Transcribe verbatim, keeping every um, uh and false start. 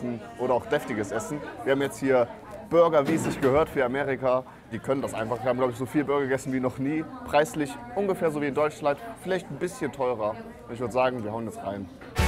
suchen oder auch deftiges Essen. Wir haben jetzt hier Burger, wie es sich gehört für Amerika. Die können das einfach. Wir haben, glaube ich, so viel Burger gegessen wie noch nie. Preislich ungefähr so wie in Deutschland, vielleicht ein bisschen teurer. Ich würde sagen, wir hauen jetzt rein.